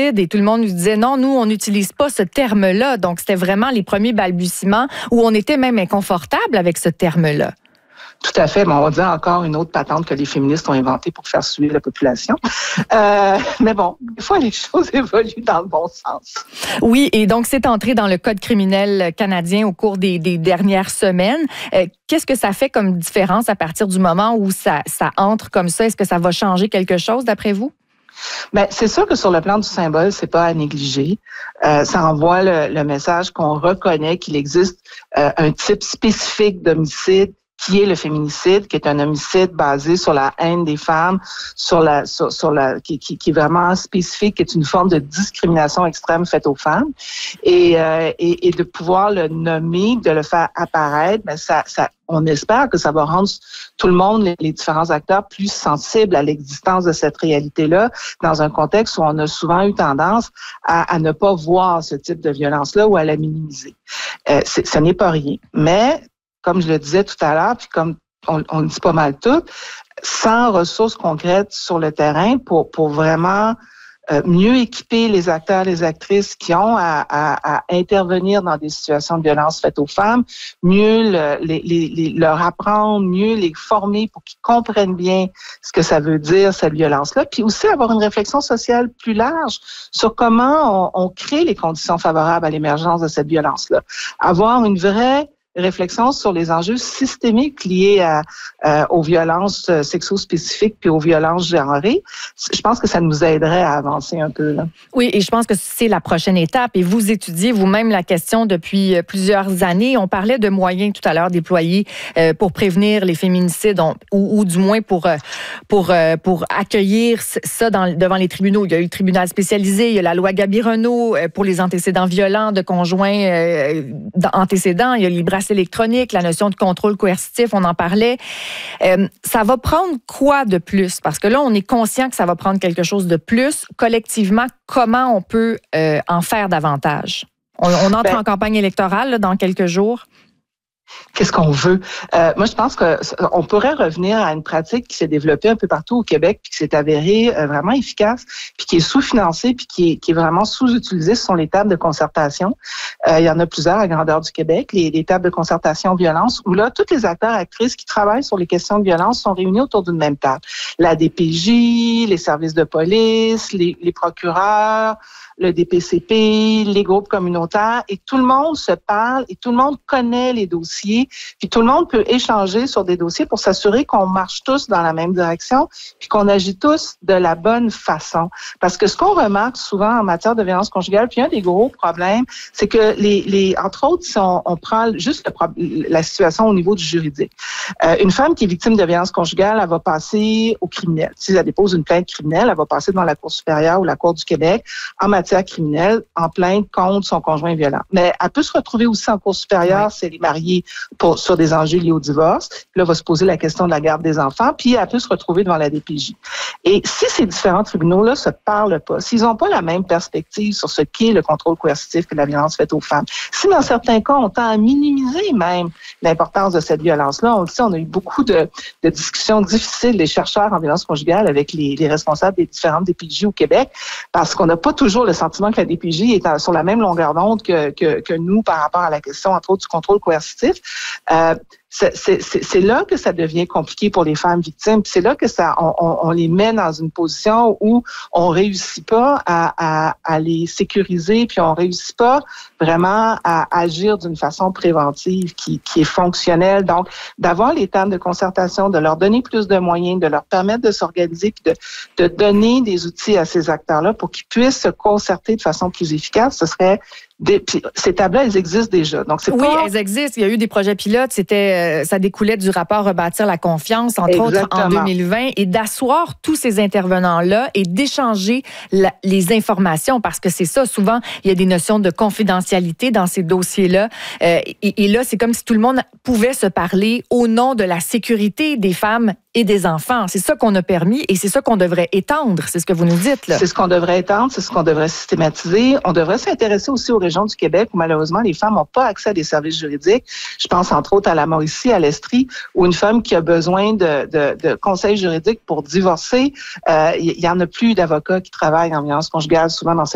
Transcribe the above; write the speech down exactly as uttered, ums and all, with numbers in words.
féminicide et tout le monde nous disait non, nous, on n'utilise pas ce terme-là. Donc, c'était vraiment les premiers balbutiements où on était même inconfortable avec ce terme-là. Tout à fait, mais on va dire encore une autre patente que les féministes ont inventée pour faire suivre la population. Euh, mais bon, des fois, les choses évoluent dans le bon sens. Oui, et donc c'est entré dans le Code criminel canadien au cours des, des dernières semaines. Euh, qu'est-ce que ça fait comme différence à partir du moment où ça, ça entre comme ça? Est-ce que ça va changer quelque chose d'après vous? Bien, c'est sûr que sur le plan du symbole, c'est pas à négliger. Euh, ça envoie le, le message qu'on reconnaît qu'il existe euh, un type spécifique d'homicide qui est le féminicide, qui est un homicide basé sur la haine des femmes, sur la, sur, sur la, qui, qui, qui est vraiment spécifique, qui est une forme de discrimination extrême faite aux femmes, et, euh, et, et de pouvoir le nommer, de le faire apparaître, ben ça, ça, on espère que ça va rendre tout le monde, les, les différents acteurs, plus sensibles à l'existence de cette réalité-là, dans un contexte où on a souvent eu tendance à, à ne pas voir ce type de violence-là ou à la minimiser. Euh, c'est, ce n'est pas rien, mais comme je le disais tout à l'heure, puis comme on, on le dit pas mal tout, sans ressources concrètes sur le terrain pour, pour vraiment euh, mieux équiper les acteurs, les actrices qui ont à, à, à intervenir dans des situations de violence faites aux femmes, mieux le, les, les, les, leur apprendre, mieux les former pour qu'ils comprennent bien ce que ça veut dire, cette violence-là, puis aussi avoir une réflexion sociale plus large sur comment on, on crée les conditions favorables à l'émergence de cette violence-là. Avoir une vraie réflexion sur les enjeux systémiques liés à, euh, aux violences sexo-spécifiques puis aux violences genrées. Je pense que ça nous aiderait à avancer un peu, là. Oui, et je pense que c'est la prochaine étape. Et vous étudiez vous-même la question depuis plusieurs années. On parlait de moyens tout à l'heure déployés euh, pour prévenir les féminicides on, ou, ou du moins pour, pour, pour accueillir ça dans, devant les tribunaux. Il y a eu le tribunal spécialisé, il y a la loi Gabi-Renault pour les antécédents violents de conjoints euh, antécédents, il y a les bracelets électroniques, la notion de contrôle coercitif, on en parlait. Euh, ça va prendre quoi de plus? Parce que là, on est conscient que ça va prendre quelque chose de plus. Collectivement, comment on peut euh, en faire davantage? On, on entre ben, en campagne électorale là, dans quelques jours. Qu'est-ce qu'on veut? Euh, moi, je pense qu'on pourrait revenir à une pratique qui s'est développée un peu partout au Québec, puis qui s'est avérée euh, vraiment efficace, puis qui est sous-financée, puis qui est, qui est vraiment sous-utilisée. Ce sont les tables de concertation. Euh, il y en a plusieurs à grandeur du Québec, les, les tables de concertation violence, où là, tous les acteurs et actrices qui travaillent sur les questions de violence sont réunis autour d'une même table. La D P J, les services de police, les, les procureurs, le D P C P, les groupes communautaires, et tout le monde se parle et tout le monde connaît les dossiers, puis tout le monde peut échanger sur des dossiers pour s'assurer qu'on marche tous dans la même direction, puis qu'on agit tous de la bonne façon. Parce que ce qu'on remarque souvent en matière de violence conjugale, puis un des gros problèmes, c'est que les, les entre autres, si on, on prend juste le, la situation au niveau du juridique, euh, une femme qui est victime de violence conjugale, elle va passer au criminel. Si elle dépose une plainte criminelle, elle va passer devant la Cour supérieure ou la Cour du Québec en matière criminelle en plainte contre son conjoint violent. Mais elle peut se retrouver aussi en cour supérieure oui. si elle est mariée pour, sur des enjeux liés au divorce. Puis là, va se poser la question de la garde des enfants, puis elle peut se retrouver devant la D P J. Et si ces différents tribunaux-là se parlent pas, s'ils n'ont pas la même perspective sur ce qu'est le contrôle coercitif et la violence faite aux femmes, si dans certains cas, on tend à minimiser même l'importance de cette violence-là, on le sait, on a eu beaucoup de, de discussions difficiles, les chercheurs en violence conjugale avec les, les responsables des différentes D P J au Québec, parce qu'on n'a pas toujours le sentiment que la D P J est sur la même longueur d'onde que, que, que nous par rapport à la question, entre autres, du contrôle coercitif. Euh, c'est, c'est, c'est là que ça devient compliqué pour les femmes victimes. Puis c'est là que ça, on, on, on les met dans une position où on réussit pas à, à, à les sécuriser, puis on réussit pas vraiment à agir d'une façon préventive qui, qui est fonctionnelle. Donc, d'avoir les tables de concertation, de leur donner plus de moyens, de leur permettre de s'organiser, puis de, de donner des outils à ces acteurs-là pour qu'ils puissent se concerter de façon plus efficace, ce serait Des, puis ces tables-là, elles existent déjà. Donc, c'est oui, pas... elles existent. Il y a eu des projets pilotes. C'était, euh, ça découlait du rapport Rebâtir la confiance, entre Exactement. autres, en deux mille vingt, et d'asseoir tous ces intervenants-là et d'échanger la, les informations, parce que c'est ça, souvent, il y a des notions de confidentialité dans ces dossiers-là. Euh, et, et là, c'est comme si tout le monde pouvait se parler au nom de la sécurité des femmes et des enfants. C'est ça qu'on a permis et c'est ça qu'on devrait étendre. C'est ce que vous nous dites, là. C'est ce qu'on devrait étendre, c'est ce qu'on devrait systématiser. On devrait s'intéresser aussi aux régions du Québec où malheureusement les femmes n'ont pas accès à des services juridiques. Je pense entre autres à la Mauricie, à l'Estrie, où une femme qui a besoin de, de, de conseils juridiques pour divorcer, euh, il y en a plus d'avocats qui travaillent en violence conjugale souvent dans ces